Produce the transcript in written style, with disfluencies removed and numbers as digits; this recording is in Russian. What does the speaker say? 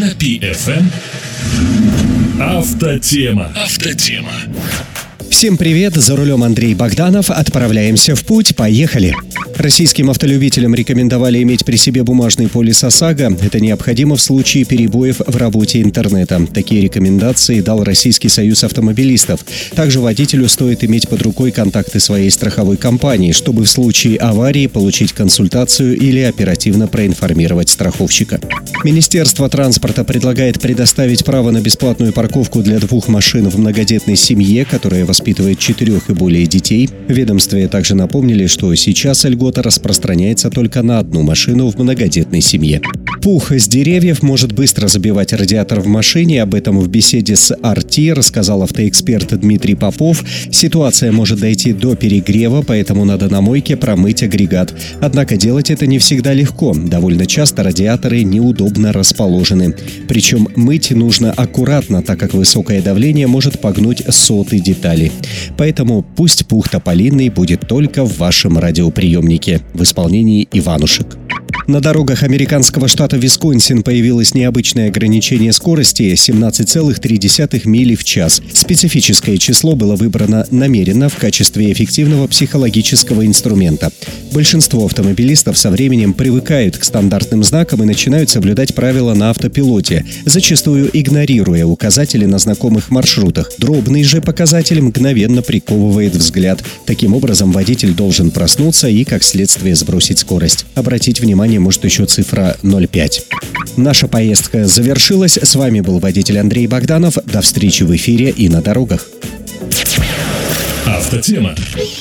на PFM. Автотема. Всем привет, за рулем Андрей Богданов. Отправляемся в путь, поехали. Российским автолюбителям рекомендовали иметь при себе бумажный полис ОСАГО. Это необходимо в случае перебоев в работе интернета. Такие рекомендации дал Российский союз автомобилистов. Также водителю стоит иметь под рукой контакты своей страховой компании, чтобы в случае аварии получить консультацию или оперативно проинформировать страховщика. Министерство транспорта предлагает предоставить право на бесплатную парковку для 2 машин в многодетной семье, которая воспитывает 4 и более детей. В ведомстве также напомнили, что сейчас льгота распространяется только на 1 машину в многодетной семье. Пух с деревьев может быстро забивать радиатор в машине. Об этом в беседе с RT рассказал автоэксперт Дмитрий Попов. Ситуация может дойти до перегрева, поэтому надо на мойке промыть агрегат. Однако делать это не всегда легко. Довольно часто радиаторы неудобно расположены. Причем мыть нужно аккуратно, так как высокое давление может погнуть соты детали. Поэтому пусть пух тополиный будет только в вашем радиоприемнике. В исполнении Иванушек. На дорогах американского штата Висконсин появилось необычное ограничение скорости 17,3 мили в час. Специфическое число было выбрано намеренно в качестве эффективного психологического инструмента. Большинство автомобилистов со временем привыкают к стандартным знакам и начинают соблюдать правила на автопилоте, зачастую игнорируя указатели на знакомых маршрутах. Дробный же показатель мгновенно приковывает взгляд. Таким образом, водитель должен проснуться и, как следствие, сбросить скорость. Обратить внимание может еще цифра 0,5. Наша поездка завершилась. С вами был водитель Андрей Богданов. До встречи в эфире и на дорогах. Автотема.